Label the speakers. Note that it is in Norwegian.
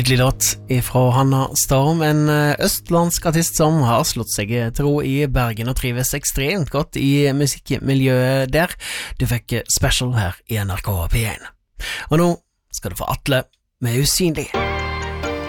Speaker 1: Nydelig låt ifra Hanna Storm, en østlandsk artist som har slått seg til ro i Bergen og trives ekstremt godt i musikkmiljøet der. Du fikk Special her i NRK P1. Og nå skal du få Atle med Usynlig.